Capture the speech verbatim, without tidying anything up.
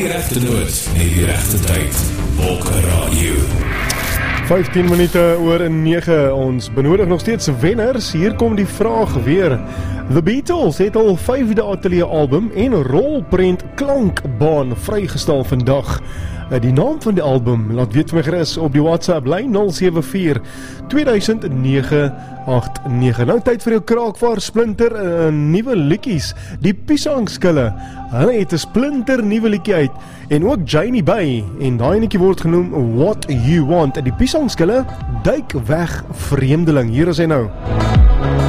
Die regte noot, nie die regte tyd. Wolke Radio. vyftien minute oor nege, ons benodig nog steeds wenners. Hier kom die vraag weer. The Beatles het al vyfde ateljee album en rolprent klankbaan vrygestel vandag. Die naam van die album, laat weet my gerus op die WhatsApp lyn nul sewe vier twee duisend nege agt nege. Nou tyd vir jou kraakvaar splinter uh, nuwe liedjies. Die Piesangskille, hulle het 'n splinter nuwe liedjie uit. En ook Janie Bay, en daai liedjie word genoem What You Want. En die Piesangskille duik weg vreemdeling. Hier is hy nou.